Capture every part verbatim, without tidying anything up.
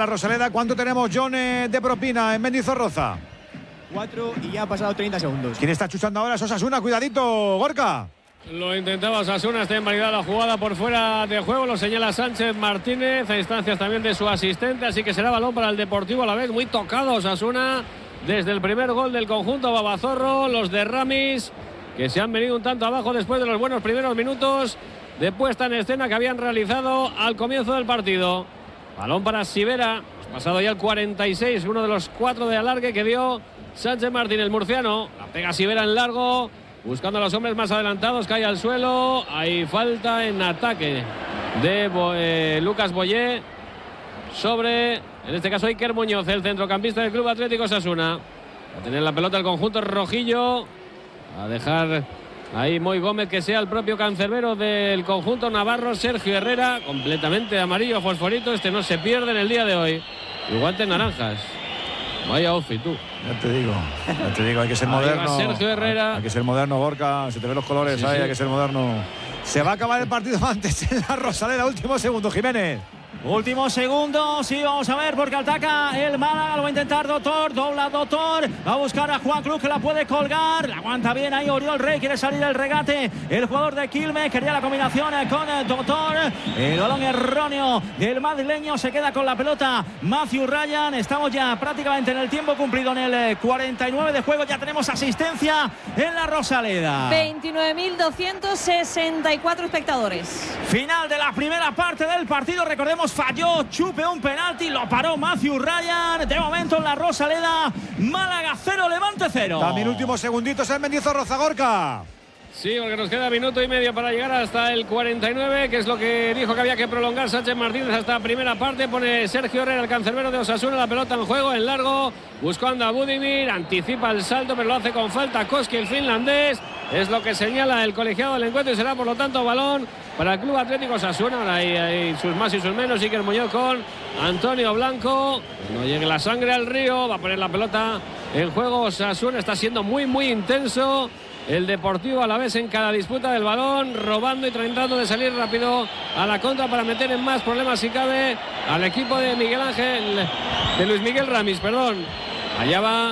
la Rosaleda. ¿Cuánto tenemos, John, eh, de propina en Mendizorroza? Cuatro y ya ha pasado treinta segundos. ¿Quién está chuchando ahora? Es Osasuna, cuidadito, Gorka. Lo intentaba Osasuna, está invalidada la jugada por fuera de juego, lo señala Sánchez Martínez, a instancias también de su asistente, así que será balón para el Deportivo Alavés. Muy tocado Osasuna desde el primer gol del conjunto Babazorro. Los de Ramis, que se han venido un tanto abajo después de los buenos primeros minutos de puesta en escena que habían realizado al comienzo del partido. Balón para Sivera, pasado ya el cuarenta y seis, uno de los cuatro de alargue que dio Sánchez Martínez, murciano. La pega Sivera en largo, buscando a los hombres más adelantados, cae al suelo. Hay falta en ataque de Bo eh, Lucas Boyé sobre, en este caso, Iker Muñoz, el centrocampista del Club Atlético Osasuna. A tener la pelota el conjunto rojillo, a dejar ahí Moy Gómez, que sea el propio cancerbero del conjunto navarro, Sergio Herrera, completamente amarillo fosforito. Este no se pierde en el día de hoy. Y guantes naranjas. Vaya outfit, tú. Ya te digo, ya te digo, hay que ser Ahí moderno. va Sergio Herrera. Hay, hay que ser moderno, Gorka. Se te ven los colores, Sí, ahí, sí. hay que ser moderno. Se va a acabar el partido antes en la Rosaleda. Último segundo, Jiménez. Último segundo, sí, vamos a ver, porque ataca el Málaga, lo va a intentar Doctor, dobla Doctor, va a buscar a Juan Cruz, que la puede colgar, la aguanta bien ahí Oriol Rey, quiere salir el regate, el jugador de Quilmes, quería la combinación con el Doctor, el balón erróneo del madrileño, se queda con la pelota Matthew Ryan. Estamos ya prácticamente en el tiempo cumplido, en el cuarenta y nueve de juego, ya tenemos asistencia en la Rosaleda. veintinueve mil doscientos sesenta y cuatro espectadores. Final de la primera parte del partido, recordemos, falló Chupe un penalti, lo paró Matthew Ryan. De momento en la Rosaleda, Málaga cero, Levante cero. También últimos segunditos en Mendizorroza, Gorka. Sí, porque nos queda minuto y medio para llegar hasta el cuarenta y nueve, que es lo que dijo que había que prolongar Sánchez Martínez hasta primera parte. Pone Sergio Herrera, el cancerbero de Osasuna, la pelota en juego, en largo, buscando a Budimir, anticipa el salto, pero lo hace con falta Koski, el finlandés. Es lo que señala el colegiado del encuentro y será, por lo tanto, balón para el Club Atlético Osasuna. Ahora hay, hay sus más y sus menos. Iker Muñoz con Antonio Blanco. No llegue la sangre al río. Va a poner la pelota en juego Osasuna. Está siendo muy, muy intenso el Deportivo Alavés en cada disputa del balón, robando y tratando de salir rápido a la contra para meter en más problemas, si cabe, al equipo de Miguel Ángel, de Luis Miguel Ramis, perdón. Allá va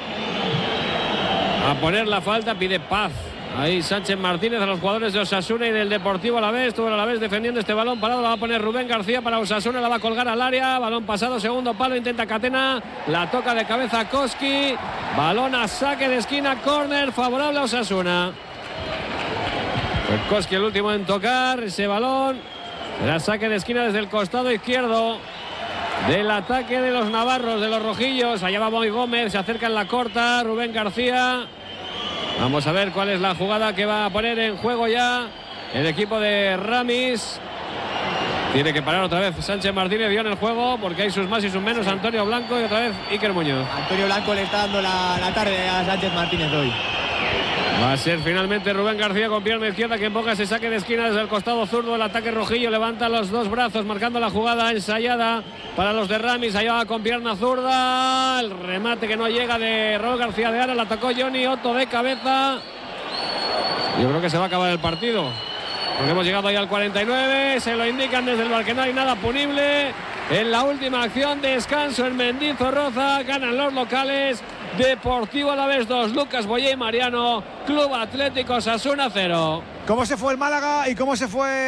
a poner la falta, pide paz. Ahí Sánchez Martínez a los jugadores de Osasuna y del Deportivo Alavés. Estuvo el Alavés defendiendo este balón parado. La va a poner Rubén García para Osasuna. La va a colgar al área. Balón pasado, segundo palo. Intenta Catena. La toca de cabeza Koski. Balón a saque de esquina. Córner favorable a Osasuna. Fue Koski el último en tocar ese balón. Era saque de esquina desde el costado izquierdo del ataque de los navarros, de los rojillos. Allá va Moy Gómez. Se acerca en la corta. Rubén García. Vamos a ver cuál es la jugada que va a poner en juego ya el equipo de Ramis. Tiene que parar otra vez Sánchez Martínez, vio en el juego, porque hay sus más y sus menos. Antonio Blanco y otra vez Iker Muñoz. Antonio Blanco le está dando la, la tarde a Sánchez Martínez hoy. Va a ser finalmente Rubén García con pierna izquierda que empuja ese saque de esquina desde el costado zurdo. El ataque rojillo levanta los dos brazos marcando la jugada ensayada para los de Ramis. Allá va con pierna zurda. El remate que no llega de Raúl García de Ara. La atacó Johnny Otto de cabeza. Yo creo que se va a acabar el partido, porque hemos llegado ya al cuarenta y nueve. Se lo indican desde el bar que no hay nada punible. En la última acción, descanso en Mendizorroza. Ganan los locales. Deportivo Alavés dos, Lucas Boyé y Mariano. Club Atlético Osasuna cero. ¿Cómo se fue el Málaga y cómo se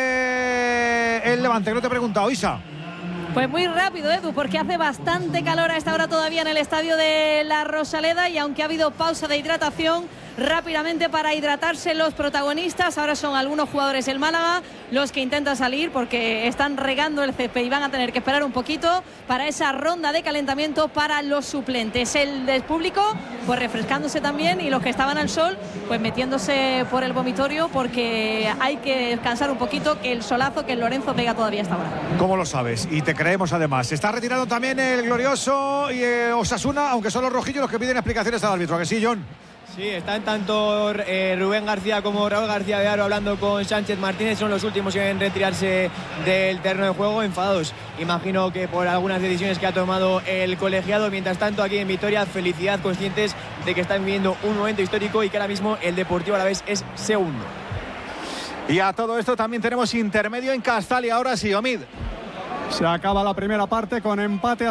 fue el Levante? Que no te he preguntado, Isa. Pues muy rápido, Edu, porque hace bastante calor a esta hora todavía en el estadio de la Rosaleda, y aunque ha habido pausa de hidratación, rápidamente para hidratarse los protagonistas. Ahora son algunos jugadores del Málaga los que intentan salir porque están regando el césped y van a tener que esperar un poquito para esa ronda de calentamiento para los suplentes. El del público pues refrescándose también, y los que estaban al sol pues metiéndose por el vomitorio, porque hay que descansar un poquito, que el solazo que el Lorenzo pega todavía hasta ahora. ¿Cómo lo sabes? Y te creemos además. Se está retirando también el glorioso y eh, Osasuna, aunque son los rojillos los que piden explicaciones al árbitro. ¿A que sí, John? Sí, están tanto eh, Rubén García como Raúl García de Aro hablando con Sánchez Martínez. Son los últimos en retirarse del terreno de juego, enfadados, imagino que por algunas decisiones que ha tomado el colegiado. Mientras tanto, aquí en Vitoria, felicidad, conscientes de que están viviendo un momento histórico y que ahora mismo el Deportivo Alavés es segundo. Y a todo esto también tenemos intermedio en Castalia. Ahora sí, Omid. Se acaba la primera parte con empate a